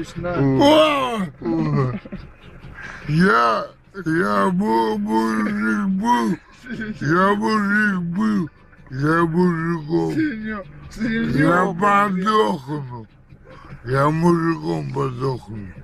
Ильич, на. Я мужик был, я мужиком. Я подохну. Я мужиком подохну.